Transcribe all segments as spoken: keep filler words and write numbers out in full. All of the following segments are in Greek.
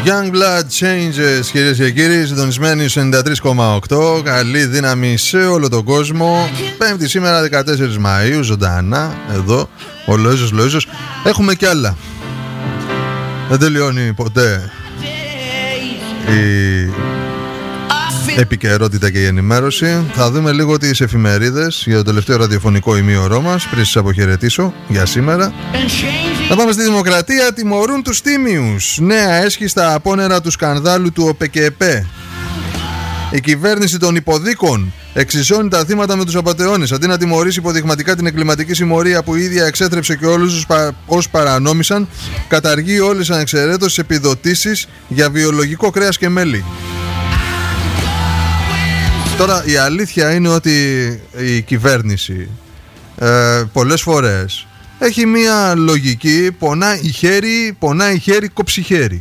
Young Blood Changes, κυρίες και κύριοι, συντονισμένοι στους ενενήντα τρία κόμμα οκτώ. Καλή δύναμη σε όλο τον κόσμο. Πέμπτη σήμερα, δεκατέσσερις Μαΐου, ζωντανά εδώ. Ο Λοΐζος Λοΐζος. Έχουμε κι άλλα. Δεν τελειώνει ποτέ η επικαιρότητα και η ενημέρωση. Θα δούμε λίγο τις εφημερίδες για το τελευταίο ραδιοφωνικό ημίωρό μας πριν σας αποχαιρετήσω για σήμερα. Να πάμε στη Δημοκρατία. Τιμωρούν τους τίμιους. Νέα έσχη στα απόνερα του σκανδάλου του ΟΠΕΚΕΠΕ. Η κυβέρνηση των υποδίκων εξισώνει τα θύματα με τους απατεώνες. Αντί να τιμωρήσει υποδειγματικά την εγκληματική συμμορία που η ίδια εξέτρεψε και όλους τους πα... όσους παρανόμησαν, καταργεί όλες ανεξαιρέτως τις επιδοτήσεις για βιολογικό κρέας και μέλι. Τώρα η αλήθεια είναι ότι η κυβέρνηση ε, πολλές φορές έχει μία λογική, πονάει χέρι, πονάει χέρι, κόψει χέρι.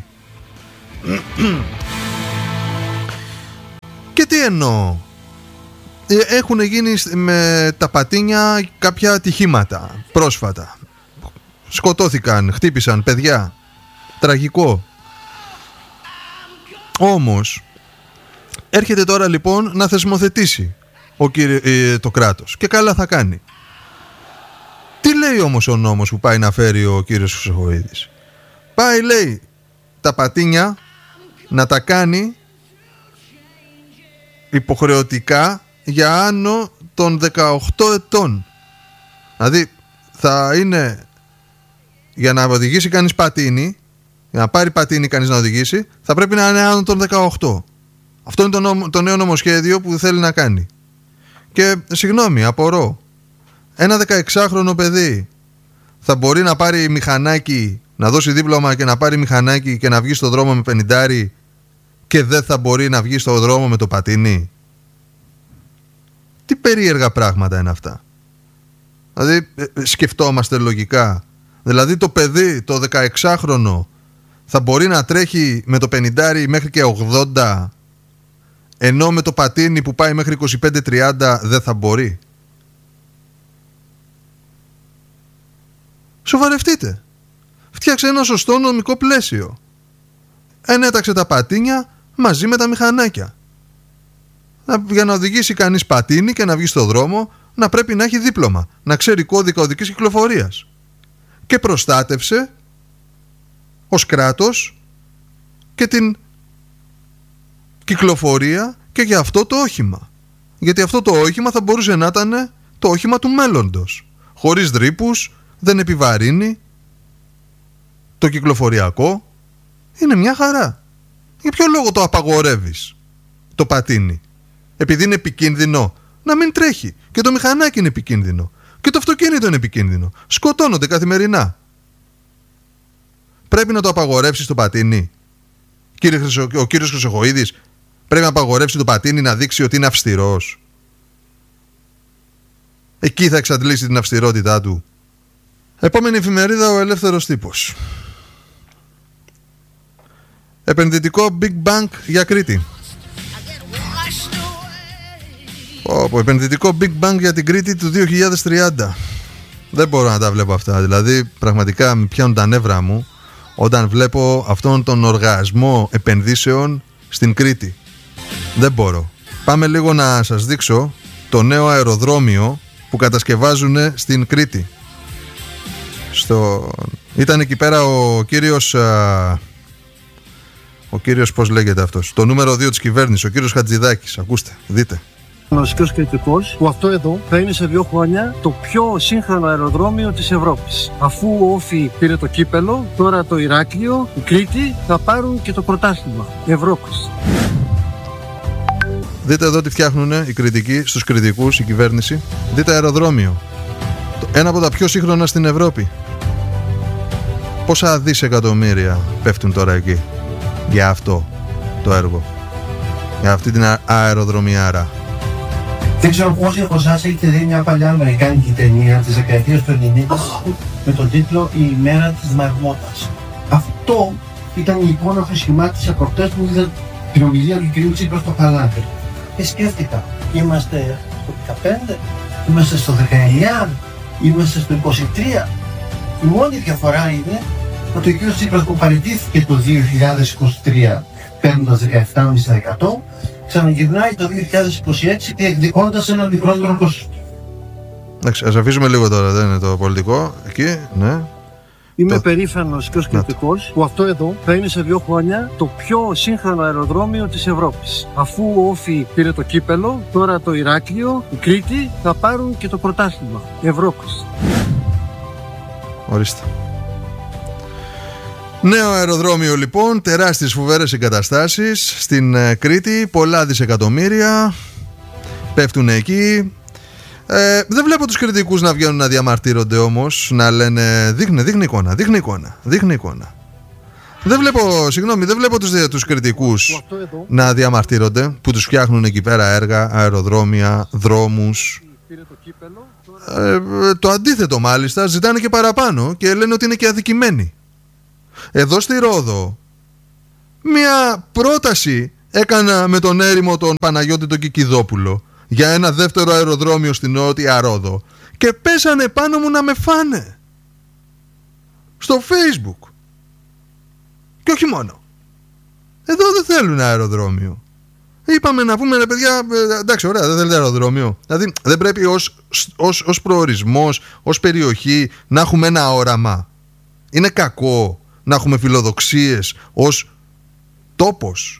Και τι εννοώ? Έχουν γίνει με τα πατίνια κάποια ατυχήματα πρόσφατα. Σκοτώθηκαν, χτύπησαν παιδιά. Τραγικό. Όμως έρχεται τώρα λοιπόν να θεσμοθετήσει ο κύρι, το κράτος. Και καλά θα κάνει. Τι λέει όμως ο νόμος που πάει να φέρει ο κύριος Χρυσοχοΐδης? Πάει, λέει, τα πατίνια να τα κάνει υποχρεωτικά για άνω των δεκαοκτώ ετών. Δηλαδή θα είναι, για να οδηγήσει κανείς πατίνι, για να πάρει πατίνι κανείς να οδηγήσει, θα πρέπει να είναι άνω των δεκαοκτώ. Αυτό είναι το, νόμο, το νέο νομοσχέδιο που θέλει να κάνει. Και συγγνώμη, απορώ. Ένα δεκαεξάχρονο παιδί θα μπορεί να πάρει μηχανάκι, να δώσει δίπλωμα και να πάρει μηχανάκι και να βγει στο δρόμο με πενηντάρι και δεν θα μπορεί να βγει στο δρόμο με το πατίνι? Τι περίεργα πράγματα είναι αυτά. Δηλαδή σκεφτόμαστε λογικά? Δηλαδή το παιδί, το δεκαεξάχρονο, θα μπορεί να τρέχει με το πενηντάρι μέχρι και ογδόντα, ενώ με το πατίνι που πάει μέχρι είκοσι πέντε τριάντα δεν θα μπορεί? Σοβαρευτείτε. Φτιάξε ένα σωστό νομικό πλαίσιο. Ενέταξε τα πατίνια μαζί με τα μηχανάκια. Για να οδηγήσει κανείς πατίνι και να βγει στο δρόμο, να πρέπει να έχει δίπλωμα, να ξέρει κώδικα οδικής κυκλοφορίας. Και προστάτευσε ως κράτος και την κυκλοφορία και για αυτό το όχημα. Γιατί αυτό το όχημα θα μπορούσε να ήταν το όχημα του μέλλοντος. Χωρίς δρύπους, δεν επιβαρύνει το κυκλοφοριακό. Είναι μια χαρά. Για ποιο λόγο το απαγορεύεις το πατίνι? Επειδή είναι επικίνδυνο? Να μην τρέχει. Και το μηχανάκι είναι επικίνδυνο. Και το αυτοκίνητο είναι επικίνδυνο. Σκοτώνονται καθημερινά. Πρέπει να το απαγορεύσεις το πατίνι? Κύριε Χρυσο... Ο κύριος Χρυσοχοΐδης πρέπει να απαγορεύσει το πατίνι, να δείξει ότι είναι αυστηρός? Εκεί θα εξαντλήσει την αυστηρότητά του. Επόμενη εφημερίδα, ο Ελεύθερος Τύπος. Επενδυτικό Big Bang για Κρήτη. Πω, επενδυτικό Big Bang για την Κρήτη του δύο χιλιάδες τριάντα. Δεν μπορώ να τα βλέπω αυτά. Δηλαδή πραγματικά με πιάνουν τα νεύρα μου όταν βλέπω αυτόν τον οργασμό επενδύσεων στην Κρήτη. Δεν μπορώ. Πάμε λίγο να σας δείξω το νέο αεροδρόμιο που κατασκευάζουν στην Κρήτη. Στο... Ήταν εκεί πέρα ο κύριος α... ο κύριος, πώς λέγεται αυτός, το νούμερο δύο της κυβέρνησης, ο κύριος Χατζηδάκης. Ακούστε, δείτε. Γνωστικός κριτικός που αυτό εδώ θα είναι σε δύο χρόνια το πιο σύγχρονο αεροδρόμιο της Ευρώπης. Αφού ο Όφη πήρε το κύπελο, τώρα το Ηράκλειο, η Κρήτη θα πάρουν και το πρωτάθλημα Ευρώπης. Δείτε εδώ τι φτιάχνουν οι κριτικοί στους κριτικούς, η κυβέρνηση. Δείτε αεροδρόμιο. Ένα από τα πιο σύγχρονα στην Ευρώπη. Πόσα δισεκατομμύρια πέφτουν τώρα εκεί για αυτό το έργο, για αυτή την αεροδρομιάρα. Δεν ξέρω πόσοι από εσάς έχετε δει μια παλιά αμερικάνικη ταινία της δεκαετίας του ενενήντα με τον τίτλο «Η ημέρα της Μαρμότας». Αυτό ήταν η εικόνα που σχημάτισε προχτές που είδα την ομιλία του κ. Τσίπρα στο Παλάτι. Και σκέφτηκα, είμαστε στο δεκαπέντε, είμαστε στο δεκαεννιά, είμαστε στο είκοσι τρία. Η μόνη διαφορά είναι ότι ο κ. Τσίπρας που παραιτήθηκε το δύο χιλιάδες είκοσι τρία παίρνοντας δεκαεπτά κόμμα πέντε τοις εκατό, ξαναγυρνάει το δύο χιλιάδες είκοσι έξι διεκδικώντας ένα μικρότερο ποσοστό. Εντάξει, ας αφήσουμε λίγο τώρα, δεν είναι το πολιτικό. Εκεί, ναι. Είμαι το... περήφανος και ως κριτικός που αυτό εδώ θα είναι σε δύο χρόνια το πιο σύγχρονο αεροδρόμιο της Ευρώπης. Αφού ο Όφη πήρε το κύπελο, τώρα το Ηράκλειο, η Κρήτη θα πάρουν και το πρωτάθλημα Ευρώπης. Ορίστε. Νέο αεροδρόμιο λοιπόν, τεράστιες φοβερές εγκαταστάσεις στην ε, Κρήτη, πολλά δισεκατομμύρια πέφτουν εκεί. Ε, δεν βλέπω τους κριτικούς να βγαίνουν να διαμαρτύρονται όμως, να λένε δείχνε, δείχνει εικόνα, δείχνει εικόνα, δείχνει εικόνα. Δεν βλέπω, συγγνώμη, δεν βλέπω τους, τους κριτικούς να διαμαρτύρονται που τους φτιάχνουν εκεί πέρα έργα, αεροδρόμια, δρόμους. Ε, το αντίθετο μάλιστα, ζητάνε και παραπάνω και λένε ότι είναι και αδικημένοι. Εδώ στη Ρόδο μια πρόταση έκανα με τον έρημο τον Παναγιώτη τον Κικιδόπουλο για ένα δεύτερο αεροδρόμιο στην Νότια Ρόδο και πέσανε πάνω μου να με φάνε στο Facebook. Και όχι μόνο. Εδώ δεν θέλουν αεροδρόμιο. Είπαμε να πούμε ρε παιδιά, εντάξει ωραία, δεν θέλετε αεροδρόμιο. Δηλαδή δεν πρέπει ως, ως, ως προορισμός, ως περιοχή να έχουμε ένα όραμα. Είναι κακό να έχουμε φιλοδοξίες ως τόπος.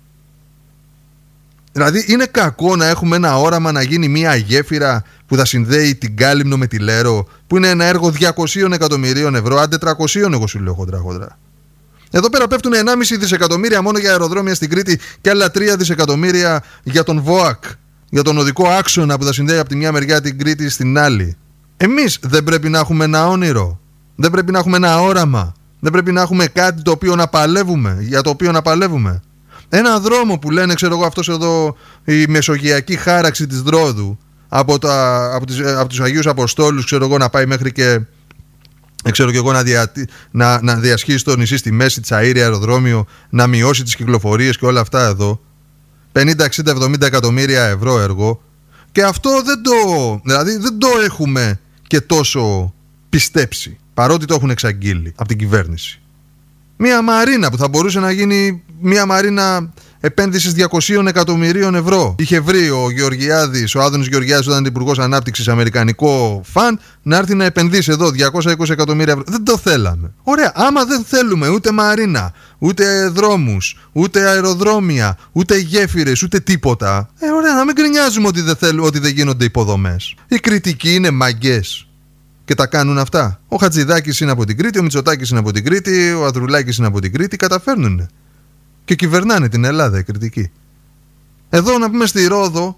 Δηλαδή είναι κακό να έχουμε ένα όραμα να γίνει μια γέφυρα που θα συνδέει την Κάλυμνο με τη Λέρο, που είναι ένα έργο διακόσια εκατομμυρίων ευρώ, άντε τριακόσια εγώ σου λέω χοντρά χοντρά. Εδώ πέρα πέφτουν ενάμιση δισεκατομμύρια μόνο για αεροδρόμια στην Κρήτη και άλλα τρία δισεκατομμύρια για τον ΒΟΑΚ, για τον οδικό άξονα που θα συνδέει από τη μια μεριά την Κρήτη στην άλλη. Εμείς δεν πρέπει να έχουμε ένα όνειρο, δεν πρέπει να έχουμε ένα όραμα, δεν πρέπει να έχουμε κάτι το οποίο να παλεύουμε, για το οποίο να παλεύουμε. Ένα δρόμο που λένε, ξέρω εγώ, αυτός εδώ, η μεσογειακή χάραξη της Δρόδου από, τα, από, τις, από τους Αγίους Αποστόλους, ξέρω εγώ, να πάει μέχρι και, ξέρω και εγώ, να, δια, να, να διασχίσει το νησί στη μέση, Τσαΐρη αεροδρόμιο, να μειώσει τις κυκλοφορίες και όλα αυτά εδώ. πενήντα, εξήντα, εβδομήντα εκατομμύρια ευρώ έργο. Και αυτό δεν το, δηλαδή δεν το έχουμε και τόσο πιστέψει, παρότι το έχουν εξαγγείλει από την κυβέρνηση. Μια μαρίνα που θα μπορούσε να γίνει μια μαρίνα επένδυσης διακόσια εκατομμυρίων ευρώ. Είχε βρει ο Γεωργιάδης, ο Άδωνης Γεωργιάδης, όταν ήταν υπουργός ανάπτυξης, αμερικανικό φαν, να έρθει να επενδύσει εδώ διακόσια είκοσι εκατομμύρια ευρώ. Δεν το θέλαμε. Ωραία, άμα δεν θέλουμε ούτε μαρίνα, ούτε δρόμους, ούτε αεροδρόμια, ούτε γέφυρες, ούτε τίποτα, ε, ωραία, να μην γκρινιάζουμε ότι δεν, θέλ, ότι δεν γίνονται υποδομές. Οι κριτικοί είναι μαγκές και τα κάνουν αυτά. Ο Χατζηδάκης είναι από την Κρήτη, ο Μητσοτάκης είναι από την Κρήτη, ο Ανδρουλάκης είναι από την Κρήτη, καταφέρνουνε. Και κυβερνάνε την Ελλάδα οι κριτικοί. Εδώ να πούμε στη Ρόδο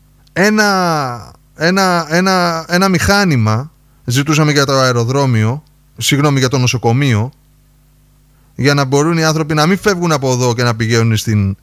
ένα, ένα, ένα, ένα μηχάνημα ζητούσαμε για το αεροδρόμιο, συγγνώμη, για το νοσοκομείο, για να μπορούν οι άνθρωποι να μην φεύγουν από εδώ και να πηγαίνουν στην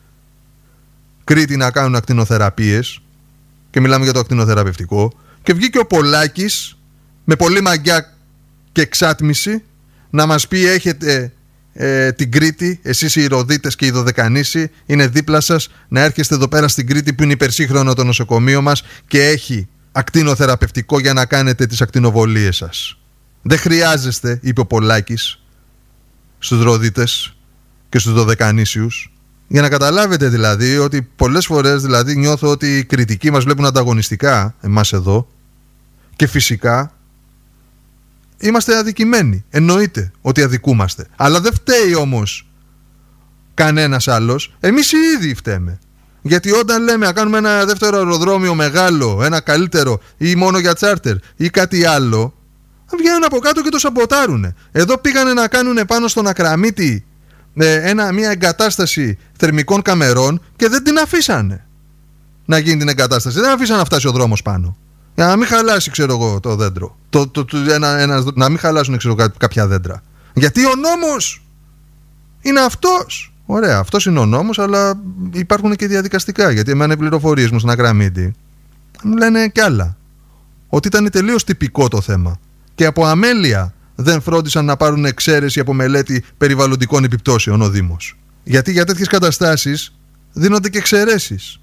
Κρήτη να κάνουν ακτινοθεραπείες, και μιλάμε για το ακτινοθεραπευτικό, και βγήκε ο Πολάκης με πολύ μαγκιά και εξάτμιση να μας πει έχετε ε, την Κρήτη, εσείς οι Ροδίτες και οι Δωδεκανήσοι, είναι δίπλα σας, να έρχεστε εδώ πέρα στην Κρήτη που είναι υπερσύγχρονο το νοσοκομείο μας και έχει ακτινοθεραπευτικό για να κάνετε τις ακτινοβολίες σας. Δεν χρειάζεστε, είπε ο Πολάκης στους Ροδίτες και στους Δωδεκανήσιους. Για να καταλάβετε δηλαδή ότι πολλές φορές δηλαδή νιώθω ότι οι κριτικοί μας βλέπουν ανταγωνιστικά εμάς εδώ, και φυσικά είμαστε αδικημένοι. Εννοείται ότι αδικούμαστε. Αλλά δεν φταίει όμως κανένας άλλος. Εμείς οι ίδιοι φταίμε. Γιατί όταν λέμε να κάνουμε ένα δεύτερο αεροδρόμιο μεγάλο, ένα καλύτερο, ή μόνο για τσάρτερ ή κάτι άλλο, βγαίνουν από κάτω και το σαμποτάρουνε. Εδώ πήγανε να κάνουν πάνω στον Ακραμίτη ένα, μια εγκατάσταση θερμικών καμερών και δεν την αφήσανε να γίνει την εγκατάσταση. Δεν αφήσανε να φτάσει ο δρόμος πάνω. Για να μην χαλάσει, ξέρω εγώ, το δέντρο. Το, το, το, ένα, ένα, να μην χαλάσουν, ξέρω, κάποια δέντρα. Γιατί ο νόμος είναι αυτός. Ωραία, αυτός είναι ο νόμος, αλλά υπάρχουν και διαδικαστικά. Γιατί εμένα οι πληροφορίες μου στην Ακραμίτη μου λένε κι άλλα. Ότι ήταν τελείως τυπικό το θέμα. Και από αμέλεια δεν φρόντισαν να πάρουν εξαίρεση από μελέτη περιβαλλοντικών επιπτώσεων ο Δήμος. Γιατί για τέτοιες καταστάσεις δίνονται και εξαιρέσεις.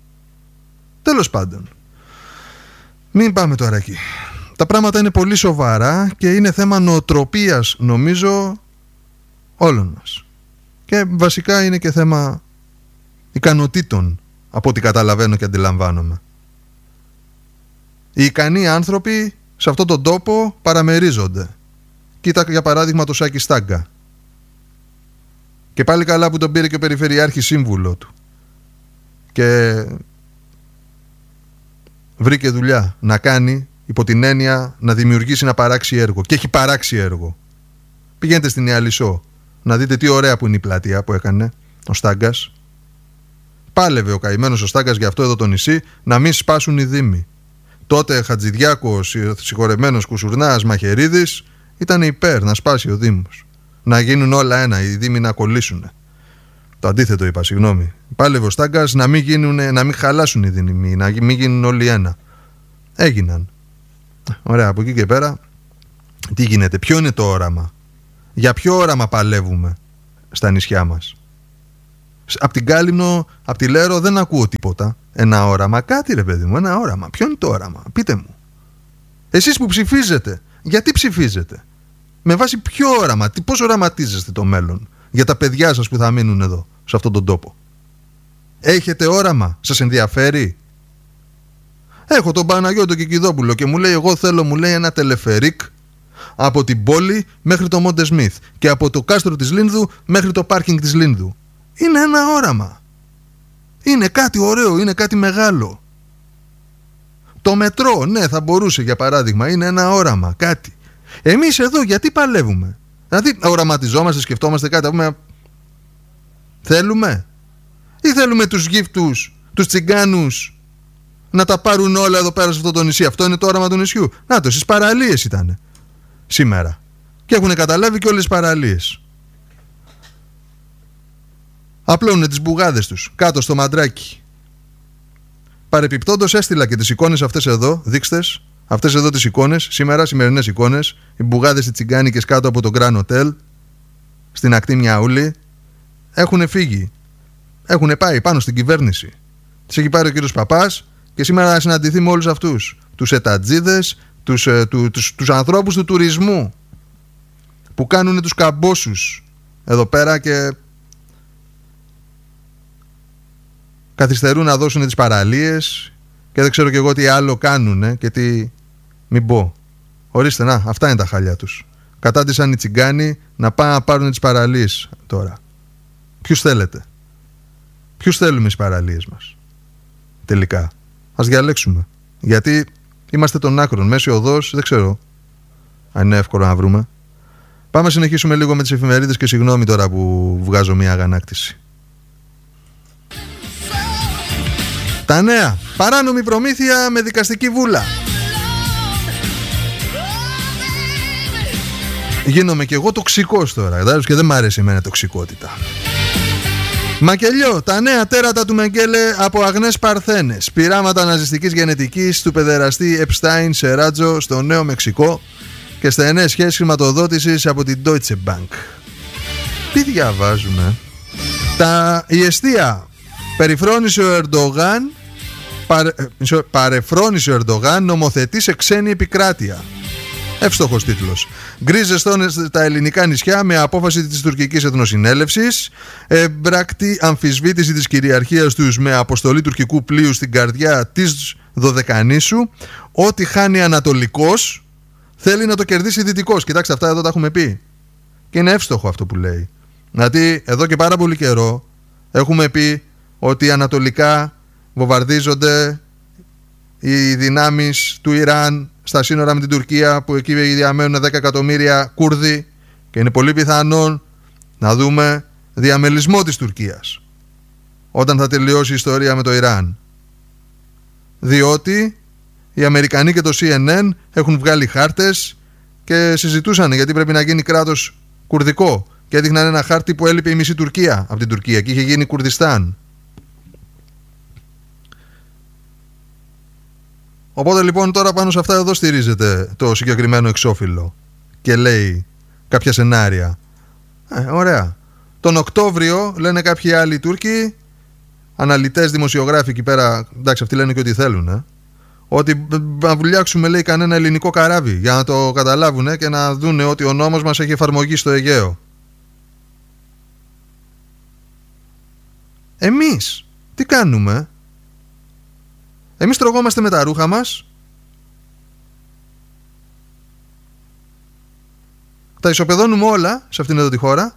Τέλος πάντων. Μην πάμε τώρα εκεί. Τα πράγματα είναι πολύ σοβαρά και είναι θέμα νοοτροπίας, νομίζω, όλων μας. Και βασικά είναι και θέμα ικανοτήτων, από ό,τι καταλαβαίνω και αντιλαμβάνομαι. Οι ικανοί άνθρωποι σε αυτόν τον τόπο παραμερίζονται. Κοίτα για παράδειγμα το Σάκη Στάγκα. Και πάλι καλά που τον πήρε και ο Περιφερειάρχης σύμβουλο του. Και βρήκε δουλειά να κάνει, υπό την έννοια να δημιουργήσει, να παράξει έργο. Και έχει παράξει έργο. Πηγαίνετε στην Ιαλισσό να δείτε τι ωραία που είναι η πλατεία που έκανε ο Στάγκας. Πάλευε ο καημένος ο Στάγκας για αυτό εδώ το νησί, να μην σπάσουν οι δήμοι. Τότε Χατζηδιάκος, συγχωρεμένος Κουσουρνάς, Μαχαιρίδης ήταν υπέρ να σπάσει ο Δήμος. Να γίνουν όλα ένα, οι δήμοι να κολλήσουν. Το αντίθετο είπα, συγγνώμη. Πάλευε ο Στάγκας να μην, γίνουν, να μην χαλάσουν οι δήμοι, να μην γίνουν όλοι ένα. Έγιναν. Ωραία, από εκεί και πέρα τι γίνεται, ποιο είναι το όραμα? Για ποιο όραμα παλεύουμε στα νησιά μας? Απ' την Κάλυμνο, απ' τη Λέρο δεν ακούω τίποτα. Ένα όραμα, κάτι ρε παιδί μου, ένα όραμα. Ποιο είναι το όραμα? Πείτε μου. Εσείς που ψηφίζετε, γιατί ψηφίζετε? Με βάση ποιο όραμα, τι, πώς οραματίζεστε το μέλλον για τα παιδιά σας που θα μείνουν εδώ, σε αυτόν τον τόπο? Έχετε όραμα? Σας ενδιαφέρει? Έχω τον Παναγιώτο Κικιδόπουλο και μου λέει, εγώ θέλω, μου λέει, ένα τελεφερίκ από την πόλη μέχρι το Μόντε Σμιθ και από το κάστρο της Λίνδου μέχρι το πάρκινγκ της Λίνδου. Είναι ένα όραμα. Είναι κάτι ωραίο, είναι κάτι μεγάλο. Το μετρό, ναι, θα μπορούσε για παράδειγμα, είναι ένα όραμα, κάτι. Εμείς εδώ γιατί παλεύουμε? Δηλαδή οραματιζόμαστε, σκεφτόμαστε κάτι, πούμε, θέλουμε? Ή θέλουμε τους γύφτους, τους τσιγκάνους να τα πάρουν όλα εδώ πέρα σε αυτό το νησί? Αυτό είναι το όραμα του νησιού. Να το, στις παραλίες ήταν σήμερα. Και έχουν καταλάβει και όλες τις παραλίες. Απλώνουν τις μπουγάδες τους κάτω στο μαντράκι. Παρεπιπτόντως έστειλα και τις εικόνες αυτές εδώ, δείξτες. Αυτές εδώ τις εικόνες, σήμερα, σημερινές εικόνες. Οι μπουγάδες οι τσιγκάνικες κάτω από το Grand Hotel, στην ακτή Μιαούλη, έχουν φύγει. Έχουν πάει πάνω στην κυβέρνηση. Τις έχει πάρει ο κύριος Παπάς και σήμερα θα συναντηθεί με όλους αυτούς. Τους ετατζίδες, τους, ε, του, τους, τους ανθρώπους του τουρισμού που κάνουν τους καμπόσους εδώ πέρα και καθυστερούν να δώσουν τις παραλίες και δεν ξέρω και εγώ τι άλλο κάνουν και τι μην πω. Ορίστε, να, αυτά είναι τα χαλιά τους. Κατάντησαν οι τσιγκάνοι να πάνε να πάρουν τις παραλίες τώρα. Ποιους θέλετε? Ποιους θέλουμε στις παραλίες μας? Τελικά ας διαλέξουμε. Γιατί είμαστε των άκρων. Μέση οδός δεν ξέρω αν είναι εύκολο να βρούμε. Πάμε να συνεχίσουμε λίγο με τις εφημερίδες και συγγνώμη τώρα που βγάζω μια αγανάκτηση. Τα νέα. Παράνομη προμήθεια με δικαστική βούλα. Γίνομαι κι εγώ τοξικός τώρα. Κατάλαβες, και δεν μ' αρέσει εμένα τοξικότητα. Μακελιό. Τα νέα τέρατα του Μεγκέλε από αγνές παρθένες. Πειράματα ναζιστικής γενετικής του παιδεραστή Επστάιν σε Ράτζο στο Νέο Μεξικό και στενές σχέσεις χρηματοδότησης από την Deutsche Bank. Τι διαβάζουμε? Τα... Η εστία. Περιφρόνησε ο Ερντογάν, παρε, παρεφρόνησε ο Ερντογάν, νομοθετεί σε ξένη επικράτεια. Εύστοχος τίτλος. Γκρίζες στα ελληνικά νησιά με απόφαση της τουρκικής εθνοσυνέλευσης. Εμπράκτη αμφισβήτηση της κυριαρχίας τους με αποστολή τουρκικού πλοίου στην καρδιά της Δωδεκανήσου. Ό,τι χάνει ανατολικός θέλει να το κερδίσει δυτικός. Κοιτάξτε, αυτά εδώ τα έχουμε πει. Και είναι εύστοχο αυτό που λέει. Δηλαδή εδώ και πάρα πολύ καιρό έχουμε πει ότι ανατολικά βομβαρδίζονται οι δυνάμεις του Ιράν στα σύνορα με την Τουρκία, που εκεί διαμένουν δέκα εκατομμύρια Κούρδοι και είναι πολύ πιθανόν να δούμε διαμελισμό της Τουρκίας όταν θα τελειώσει η ιστορία με το Ιράν, διότι οι Αμερικανοί και το σι εν εν έχουν βγάλει χάρτες και συζητούσαν γιατί πρέπει να γίνει κράτος κουρδικό και έδειχναν ένα χάρτη που έλειπε η μισή Τουρκία από την Τουρκία και είχε γίνει Κουρδιστάν. Οπότε λοιπόν τώρα πάνω σε αυτά εδώ στηρίζεται το συγκεκριμένο εξώφυλλο και λέει κάποια σενάρια. Ε, ωραία. Τον Οκτώβριο λένε κάποιοι άλλοι Τούρκοι, αναλυτές, δημοσιογράφοι εκεί πέρα, εντάξει αυτοί λένε και ό,τι θέλουν, ε, ότι να βουλιάξουμε λέει κανένα ελληνικό καράβι για να το καταλάβουν και να δούνε ότι ο νόμος μας έχει εφαρμογή στο Αιγαίο. Εμείς τι κάνουμε? Εμείς τρογόμαστε με τα ρούχα μας, τα ισοπεδώνουμε όλα σε αυτήν εδώ τη χώρα,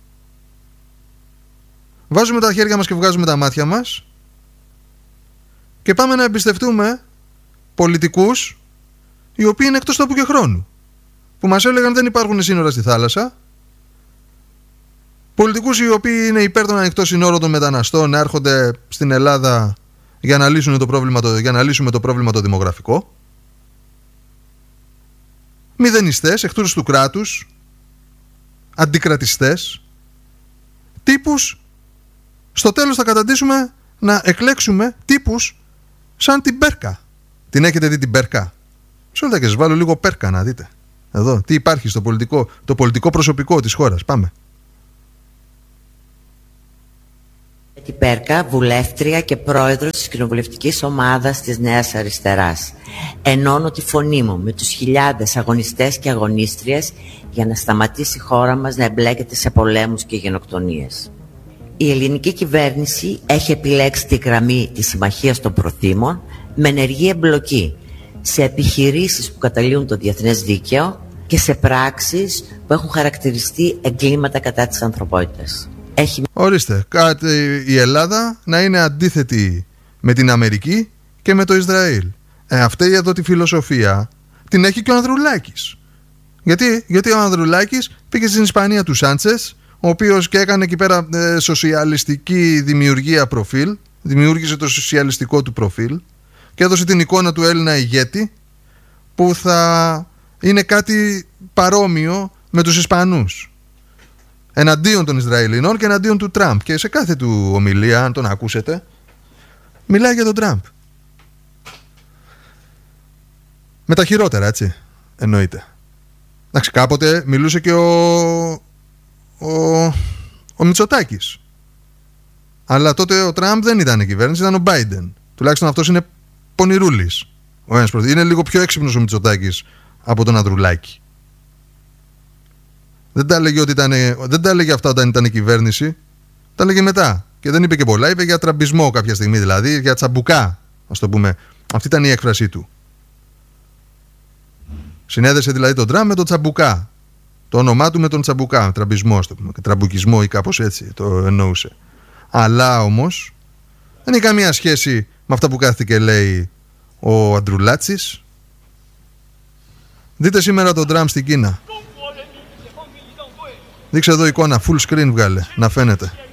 βάζουμε τα χέρια μας και βγάζουμε τα μάτια μας και πάμε να εμπιστευτούμε πολιτικούς οι οποίοι είναι εκτός τόπου και χρόνου, που μας έλεγαν δεν υπάρχουν σύνορα στη θάλασσα, πολιτικούς οι οποίοι είναι υπέρ των ανοιχτών σύνορων των μεταναστών, να έρχονται στην Ελλάδα για να, λύσουν το πρόβλημα, το, για να λύσουμε το πρόβλημα το δημογραφικό, μηδενιστές, εχθρούς του κράτους, αντικρατιστές, τύπους, στο τέλος θα καταντήσουμε να εκλέξουμε τύπους σαν την Πέρκα. Την έχετε δει την Πέρκα? Σόλτα και σας βάλω λίγο Πέρκα να δείτε. Εδώ, τι υπάρχει στο πολιτικό, το πολιτικό προσωπικό της χώρας. Πάμε. Την Πέρκα, βουλεύτρια και πρόεδρος της κοινοβουλευτικής ομάδας της Νέας Αριστεράς. Ενώνω τη φωνή μου με τους χιλιάδες αγωνιστές και αγωνίστριες για να σταματήσει η χώρα μας να εμπλέκεται σε πολέμους και γενοκτονίες. Η ελληνική κυβέρνηση έχει επιλέξει τη γραμμή της Συμμαχίας των Προθήμων με ενεργή εμπλοκή σε επιχειρήσεις που καταλύουν το διεθνές δίκαιο και σε πράξεις που έχουν χαρακτηριστεί εγκλήματα κατά της ανθρωπότητας. Έχει... Ορίστε, κάτι η Ελλάδα να είναι αντίθετη με την Αμερική και με το Ισραήλ. Ε, αυτή εδώ τη φιλοσοφία την έχει και ο Ανδρουλάκης. Γιατί, Γιατί ο Ανδρουλάκης πήγε στην Ισπανία του Σάντσες, ο οποίος και έκανε εκεί πέρα ε, σοσιαλιστική δημιουργία προφίλ, δημιούργησε το σοσιαλιστικό του προφίλ και έδωσε την εικόνα του Έλληνα ηγέτη που θα είναι κάτι παρόμοιο με τους Ισπανούς, εναντίον των Ισραηλινών και εναντίον του Τραμπ. Και σε κάθε του ομιλία, αν τον ακούσετε, μιλάει για τον Τραμπ. Με τα χειρότερα, έτσι, εννοείται. Εντάξει, κάποτε μιλούσε και ο, ο, ο Μητσοτάκης. Αλλά τότε ο Τραμπ δεν ήταν η κυβέρνηση, ήταν ο Μπάιντεν. Τουλάχιστον αυτός είναι πονηρούλης. Ο ένας πρωθ... Είναι λίγο πιο έξυπνος ο Μητσοτάκης από τον Ανδρουλάκη. Δεν τα έλεγε, ότι ήταν, δεν τα έλεγε αυτά όταν ήταν η κυβέρνηση. Τα έλεγε μετά. Και δεν είπε και πολλά. Είπε για τραμπισμό κάποια στιγμή, δηλαδή για τσαμπουκά, ας το πούμε. Αυτή ήταν η έκφρασή του. Συνέδεσε δηλαδή τον Τραμπ με τον τσαμπουκά. Το όνομά του με τον τσαμπουκά. Τραμπισμό, ας το πούμε. Τραμπουκισμό ή κάπως έτσι το εννοούσε. Αλλά όμως δεν έχει καμία σχέση με αυτά που κάθεται και λέει ο Αντρουλάτσης. Δείτε σήμερα τον Τραμπ στην Κίνα. Δείξε εδώ εικόνα, full screen βγάλε, να φαίνεται.